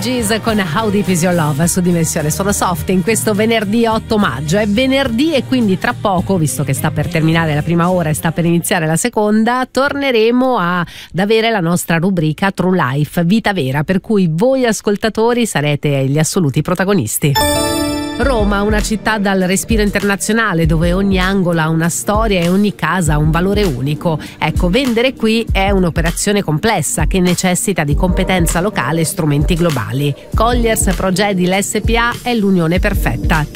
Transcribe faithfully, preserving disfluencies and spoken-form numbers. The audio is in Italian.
Gees con How Deep Is Your Love su Dimensione Sono Soft in questo venerdì otto maggio. È venerdì e quindi tra poco, visto che sta per terminare la prima ora e sta per iniziare la seconda, torneremo a, ad avere la nostra rubrica True Life, vita vera, per cui voi ascoltatori sarete gli assoluti protagonisti. Roma, una città dal respiro internazionale dove ogni angolo ha una storia e ogni casa ha un valore unico. Ecco, vendere qui è un'operazione complessa che necessita di competenza locale e strumenti globali. Colliers Progedil S P A è l'unione perfetta.